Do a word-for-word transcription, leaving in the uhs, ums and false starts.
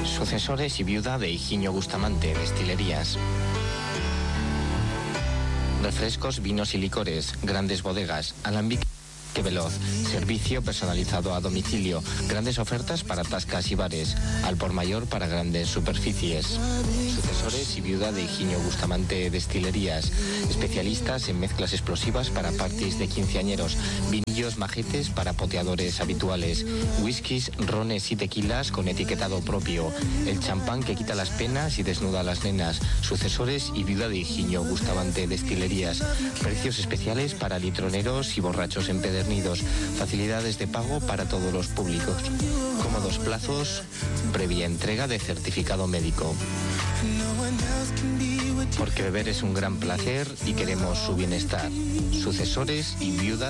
Sucesores y viuda de Higinio Bustamante, destilerías. Refrescos, vinos y licores, grandes bodegas, alambique veloz, servicio personalizado a domicilio, grandes ofertas para tascas y bares, al por mayor para grandes superficies. Sucesores y viuda de Higinio Bustamante, destilerías, especialistas en mezclas explosivas para parties de quinceañeros, vinillos majetes para poteadores habituales, whiskies, rones y tequilas con etiquetado propio, el champán que quita las penas y desnuda a las nenas. Sucesores y viuda de Higinio Bustamante, destilerías, precios especiales para litroneros y borrachos empedernidos, facilidades de pago para todos los públicos, cómodos plazos, previa entrega de certificado médico. Porque beber es un gran placer y queremos su bienestar. Sucesores y viuda